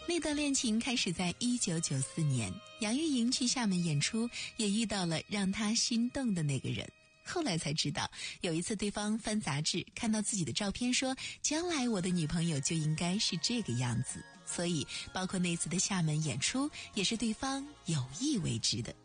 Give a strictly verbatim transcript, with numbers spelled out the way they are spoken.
那段恋情开始在一九九四年，杨钰莹去厦门演出，也遇到了让她心动的那个人。后来才知道，有一次对方翻杂志看到自己的照片，说将来我的女朋友就应该是这个样子，所以包括那次的厦门演出也是对方有意为之的。